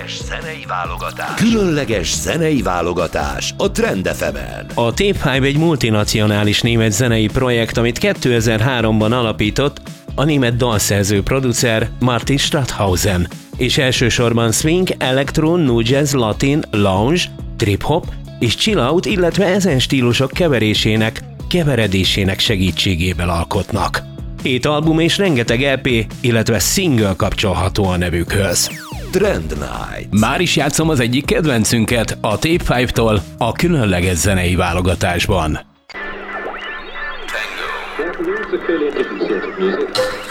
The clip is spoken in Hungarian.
Zenei válogatás. Különleges zenei válogatás a Trend FM-en. A Tape Hive egy multinacionális német zenei projekt, amit 2003-ban alapított a német dalszerző producer Martin Stratthausen, és elsősorban swing, elektro, nu jazz, latin, lounge, trip-hop és chill-out, illetve ezen stílusok keveredésének segítségével alkotnak. 7 album és rengeteg EP, illetve single kapcsolható a nevükhöz. Trend Night. Már is játszom az egyik kedvencünket a Tape Hive-tól a különleges zenei válogatásban. Tango.